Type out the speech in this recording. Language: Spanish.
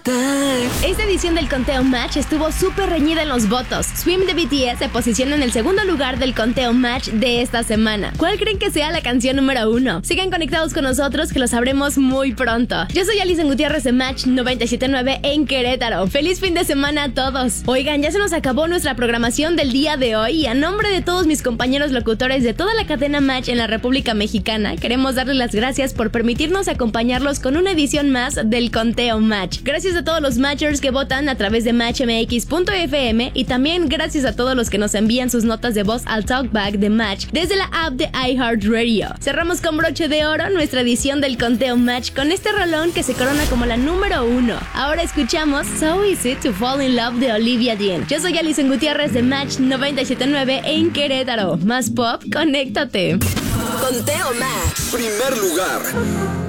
Esta edición del Conteo Match estuvo súper reñida en los votos. Swim de BTS se posiciona en el segundo lugar del Conteo Match de esta semana. ¿Cuál creen que sea la canción número 1? Sigan conectados con nosotros que lo sabremos muy pronto. Yo soy Alison Gutiérrez de Match 97.9 en Querétaro. ¡Feliz fin de semana a todos! Oigan, ya se nos acabó nuestra programación del día de hoy y a nombre de todos mis compañeros locutores de toda la cadena Match en la República Mexicana, queremos darles las gracias por permitirnos acompañarlos con una edición más del Conteo Match. Gracias a todos los matchers que votan a través de matchmx.fm y también gracias a todos los que nos envían sus notas de voz al Talkback de Match desde la app de iHeartRadio. Cerramos con broche de oro nuestra edición del Conteo Match con este rolón que se corona como la número 1. Ahora escuchamos So Easy to Fall in Love de Olivia Dean. Yo soy Alison Gutiérrez de Match 97.9 en Querétaro. Más pop, conéctate. Conteo Match. Primer lugar.